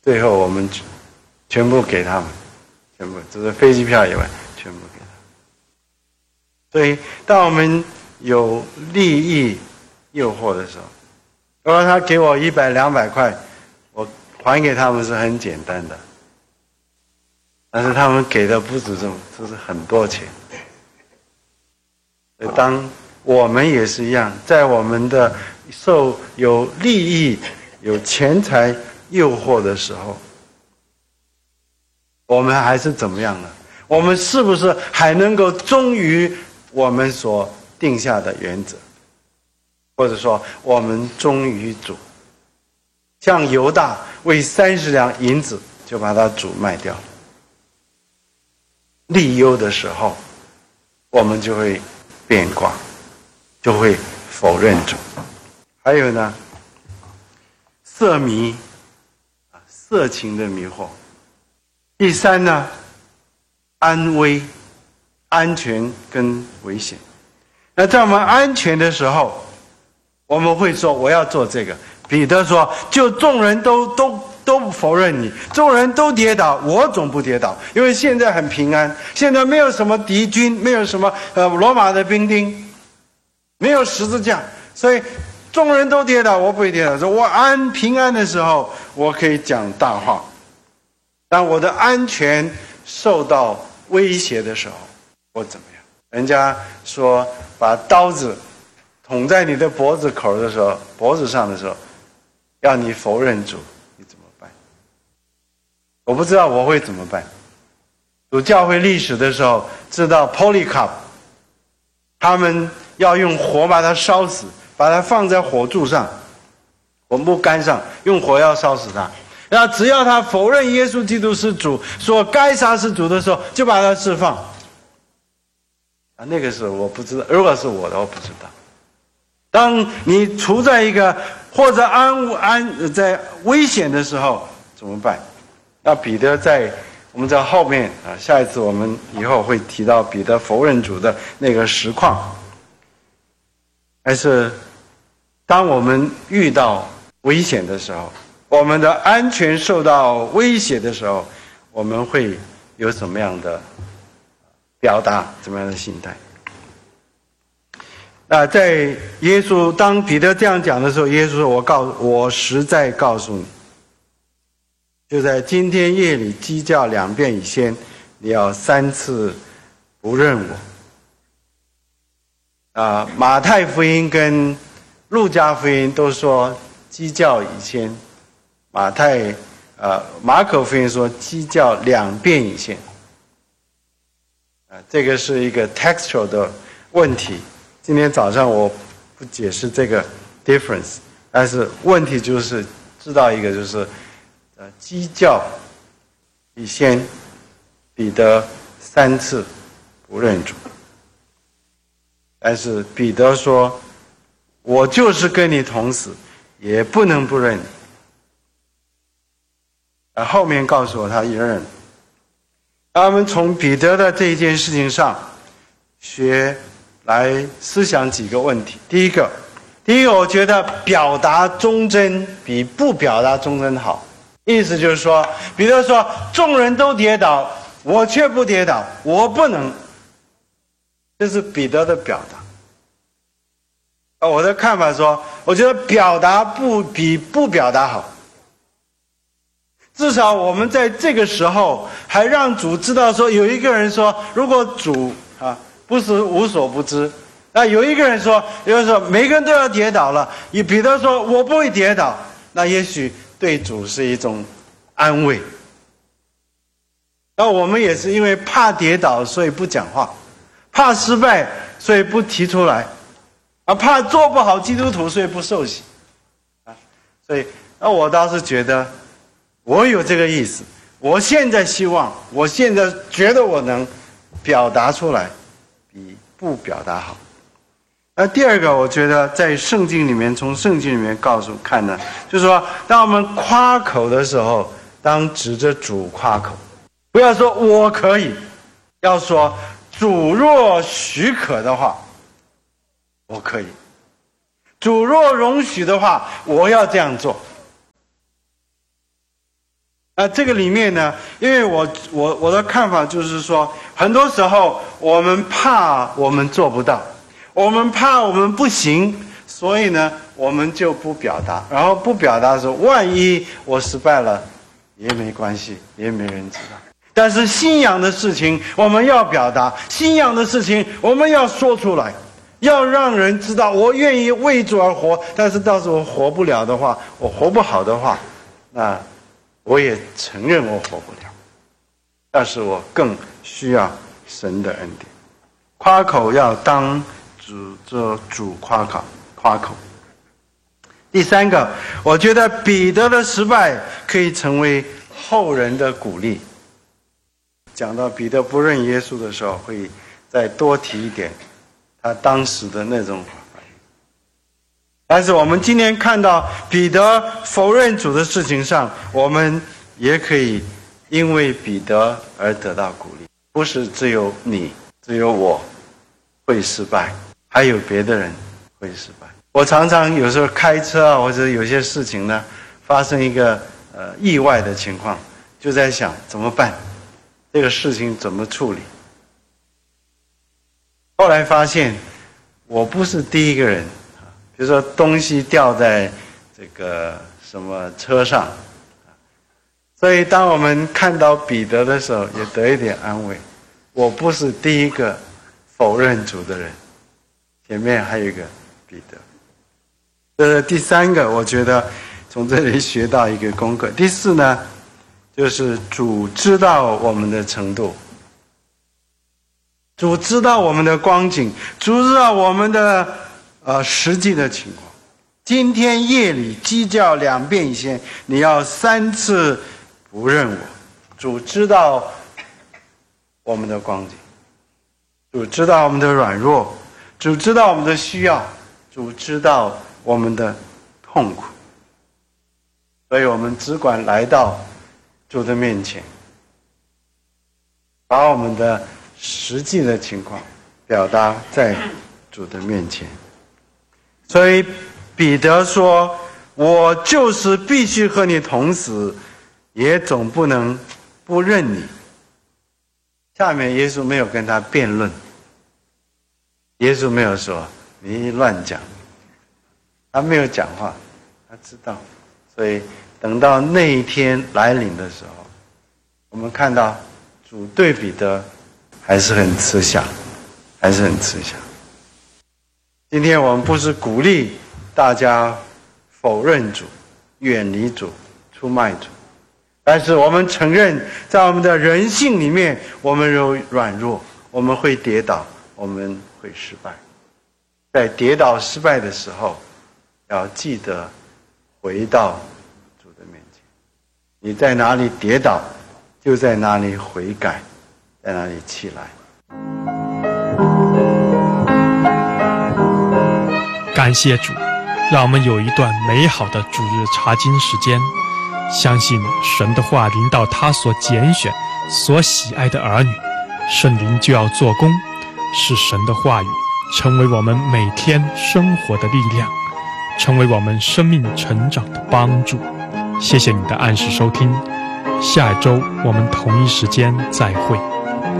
最后我们全部给他们，全部就是飞机票以外全部给他们。所以当我们有利益诱惑的时候，如果他给我100、200块，我还给他们是很简单的，但是他们给的不止这么，就是很多钱。当我们也是一样，在我们的受有利益、有钱财诱惑的时候，我们还是怎么样呢？我们是不是还能够忠于我们所定下的原则，或者说我们忠于主？像犹大为30两银子就把他主卖掉了。利诱的时候，我们就会变卦，就会否认主。还有呢，色迷，色情的迷惑。第三呢，安危，安全跟危险。那在我们安全的时候，我们会说我要做这个。彼得说，就众人都否认你，众人都跌倒，我总不跌倒，因为现在很平安，现在没有什么敌军，没有什么罗马的兵丁，没有十字架，所以众人都跌倒，我不会跌倒。说我平安的时候，我可以讲大话，当我的安全受到威胁的时候，我怎么样？人家说把刀子捅在你的脖子口的时候，脖子上的时候，要你否认主，你怎么办？我不知道我会怎么办。读教会历史的时候，知道 Polycarp 他们要用火把它烧死，把它放在火柱上、火木杆上，用火要烧死它。然后只要他否认耶稣基督是主，说该杀是主的时候，就把他释放。那个时候我不知道，如果是我的，我不知道。当你处在一个或者在危险的时候怎么办？那彼得我们在后面下一次我们以后会提到彼得否认主的那个实况。还是当我们遇到危险的时候，我们的安全受到威胁的时候，我们会有什么样的表达，怎么样的心态？在耶稣当彼得这样讲的时候，耶稣说：“我实在告诉你，就在今天夜里鸡叫2遍以先，你要3次不认我。”马太福音跟路加福音都说鸡叫以先，马可福音说鸡叫2遍以先。这个是一个 textual 的问题。今天早上我不解释这个 difference， 但是问题就是知道一个，就是鸡叫以先，彼得3次不认主。但是彼得说：“我就是跟你同死，也不能不认你。”后面告诉我他也认。他们从彼得的这一件事情上来思想几个问题。第一个，我觉得表达忠贞比不表达忠贞好。意思就是说，彼得说众人都跌倒，我却不跌倒，我不能。这是彼得的表达。我的看法说，我觉得表达比不表达好。至少我们在这个时候还让主知道说，有一个人说，如果主不是无所不知，那有一个人说，每个人都要跌倒了，彼得说我不会跌倒，那也许对主是一种安慰。那我们也是因为怕跌倒，所以不讲话，怕失败，所以不提出来，怕做不好基督徒，所以不受洗。所以我倒是觉得我有这个意思，我现在觉得我能表达出来比不表达好。第二个，我觉得在圣经里面，从圣经里面看呢，就是说当我们夸口的时候，当指着主夸口，不要说我可以，要说主若许可的话，我可以；主若容许的话，我要这样做。 这个里面呢，因为我的看法就是说，很多时候我们怕我们做不到，我们怕我们不行，所以呢，我们就不表达。然后不表达的时候，万一我失败了，也没关系，也没人知道。但是信仰的事情我们要表达，信仰的事情我们要说出来，要让人知道我愿意为主而活。但是到时候我活不了的话，我活不好的话，那我也承认我活不了，但是我更需要神的恩典。夸口要当主夸口。第三个，我觉得彼得的失败可以成为后人的鼓励。讲到彼得不认耶稣的时候，会再多提一点他当时的那种反应。但是我们今天看到彼得否认主的事情上，我们也可以因为彼得而得到鼓励。不是只有你，只有我会失败，还有别的人会失败。我常常有时候开车啊，或者有些事情呢，发生一个意外的情况，就在想怎么办，这个事情怎么处理。后来发现我不是第一个人，比如说东西掉在这个什么车上，所以当我们看到彼得的时候，也得一点安慰，我不是第一个否认主的人，前面还有一个彼得。这是第三个，我觉得从这里学到一个功课。第四呢，就是主知道我们的程度，主知道我们的光景，主知道我们的实际的情况。今天夜里鸡叫2遍以前，你要3次不认我。主知道我们的光景，主知道我们的软弱，主知道我们的需要，主知道我们的痛苦。所以我们只管来到主的面前，把我们的实际的情况表达在主的面前。所以彼得说，我就是必须和你同死，也总不能不认你。下面耶稣没有跟他辩论，耶稣没有说你乱讲，他没有讲话，他知道。所以等到那一天来临的时候，我们看到主对彼得还是很慈祥，还是很慈祥。今天我们不是鼓励大家否认主、远离主、出卖主，但是我们承认在我们的人性里面，我们有软弱，我们会跌倒，我们会失败。在跌倒失败的时候，要记得回到主的面前。你在哪里跌倒，就在哪里悔改，在哪里起来。 感谢主，让我们有一段美好的主日查经时间。相信神的话临到他所拣选、所喜爱的儿女，圣灵就要做工，使神的话语成为我们每天生活的力量，成为我们生命成长的帮助。谢谢你的按时收听，下一周我们同一时间再会。